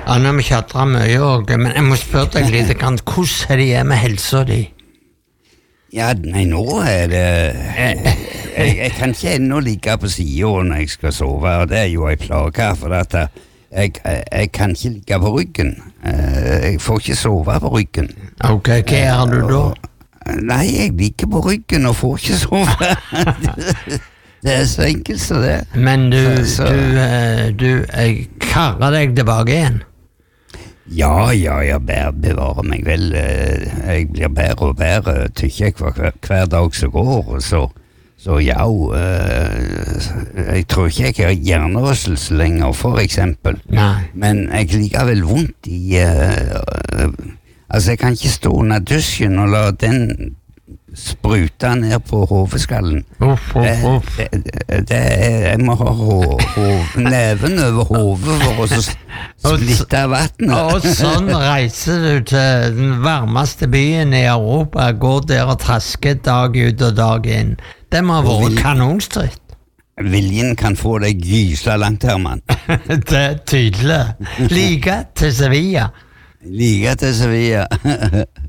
Ja, når vi kjatrer mye også, men jeg må spørre deg litt, hvordan det med helsa di? Ja, nei, nå det jeg kan ikke ennå ligge på siden når jeg skal sove, og det jo en plage, for at jeg kan ikke ligge på ryggen. Jeg får ikke sove på ryggen. Ok, hva gjør du da? Nei, jeg ligger på ryggen og får ikke sove. Det så enkelt som det. Men du karrer deg tilbake igjen? Ja, jeg bevarer meg vel. Jeg blir bedre og bedre, tykker jeg hver dag som går, og så ja, jeg tror ikke jeg har hjernerystelse lenger, for eksempel. Nei. Men jeg liker vel vondt i altså, jeg kan ikke stå under dusjen og la den sprute ned på hovedskallen. Jeg må ha neven over hovedet for å splitte vattnet. Og sånn reiser du til den varmeste byen i Europa, går der og trasker dag ut og dag inn. Det må ha vært kanonstritt. Viljen kan få deg gysla langt, Herman. Det tydelig. Like til Sevilla. Like til Sevilla.